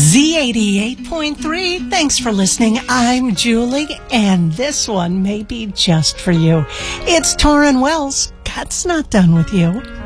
Z88.3. Thanks for listening. I'm Julie, and this one may be just for you. It's Tauren Wells. God's not done with you.